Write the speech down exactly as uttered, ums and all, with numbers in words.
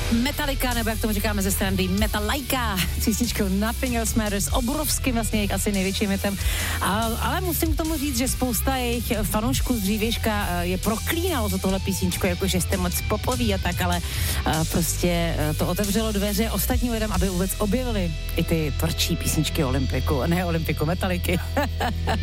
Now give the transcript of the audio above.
Metallica, nebo jak tomu říkáme ze strany Metallica, s písničkou Nothing Else Matters, obrovským vlastně jejich asi největším hitem. A, ale musím k tomu říct, že spousta jejich fanoušků z dřívějška je proklínalo za tohle písničku, jakože jste moc popoví a tak, ale a prostě to otevřelo dveře ostatním lidem, aby vůbec objevili i ty tvrdší písničky Olympiku, ne Olympiku, Metalliky.